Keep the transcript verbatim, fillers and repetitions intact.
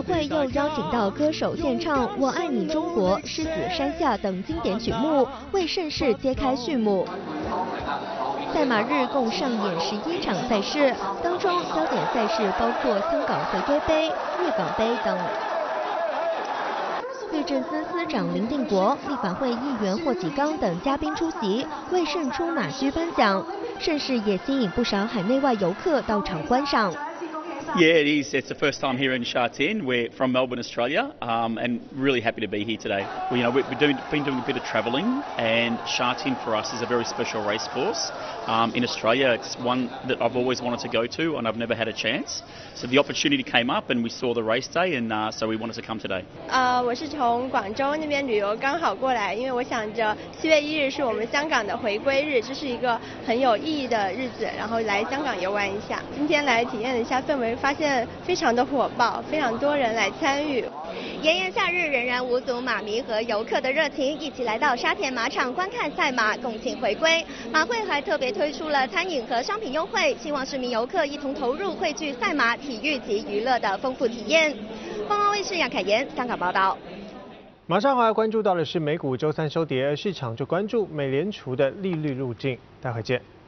马会又邀请到歌手献唱《我爱你中国》《狮子山下》等经典曲目，为盛事揭开序幕。赛马日共上演十一场赛事，当中焦点赛事包括香港回归杯、粤港杯等。律政司司长林定国、立法会议员霍启刚等嘉宾出席，为胜出马驹颁奖。盛事也吸引不少海内外游客到场观赏。 Yeah, it is. It's the first time here in Sha Tin. We're from Melbourne, Australia, um, and really happy to be here today. We, you know, we've been doing, been doing a bit of travelling, and Sha Tin for us is a very special race course. Um, in Australia, it's one that I've always wanted to go to, and I've never had a chance. So the opportunity came up, and we saw the race day, and uh, so we wanted to come today. 呃，我是从广州那边旅游刚好过来，因为我想着七月一日是我们香港的回归日，这是一个很有意义的日子，然后来香港游玩一下。今天来体验了一下氛围。 发现非常的火爆，非常多人来参与。 炎炎夏日仍然无阻马迷和游客的热情，一起来到沙田马场观看赛马，共庆回归。马会还特别推出了餐饮和商品优惠，希望市民游客一同投入汇聚赛马、体育及娱乐的丰富体验。凤凰卫视杨凯妍香港报道。 马上还要关注到的是美股周三收跌，市场就关注美联储的利率路径。待会见。